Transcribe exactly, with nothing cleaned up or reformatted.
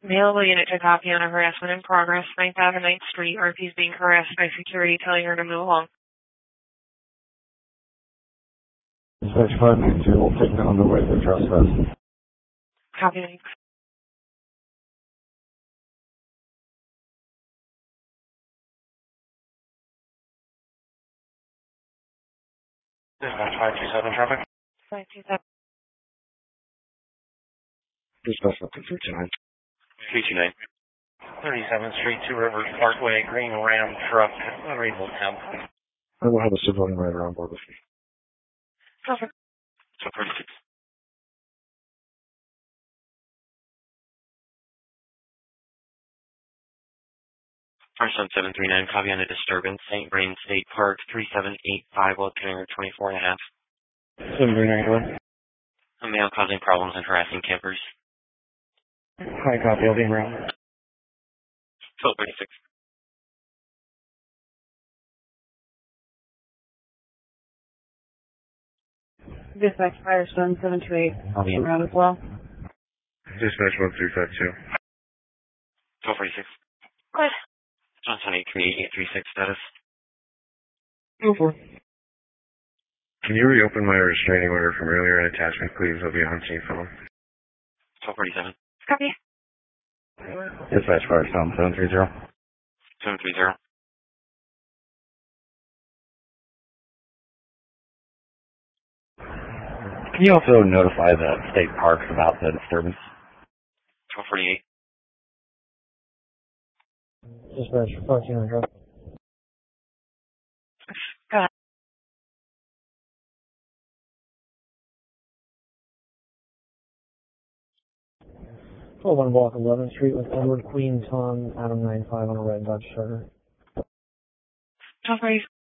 Available unit to copy on a harassment in progress, ninth Avenue, ninth Street. R P is being harassed by security, telling her to move along. Dispatch five two two will take down the way to trespass. Copy, thanks. Dispatch five two seven traffic. five two seven. Dispatch up to three two nine. three two nine. thirty-seventh Street, Two Rivers Parkway, green Ram truck, unreadable temp. I will have a civilian rider on board with me. Perfect. So thirty-six. First on seven three nine, copy on a disturbance, Saint Vrain State Park, three seven eight five, well, carrying twenty-four and a half. seven three nine, go ahead. A male causing problems and harassing campers. High copy, I'll be around. twelve thirty-six. Dispatch Firestone seven two eight. I'll be in. Around as well. Dispatch one three five two. twelve forty-six. Good. Johnson eight three eight three six status. Go for it. Can you reopen my restraining order from earlier in attachment, please? I'll be on scene phone. twelve forty-seven. Copy. Dispatch Firestone seven three zero. seven three zero. Can you also notify the state parks about the disturbance? twelve forty-eight. Dispatch five two nine, go. Go ahead. twelve one block eleventh Street with Edward Queen Tom Adam nine five on a red Dodge Charger. twelve forty.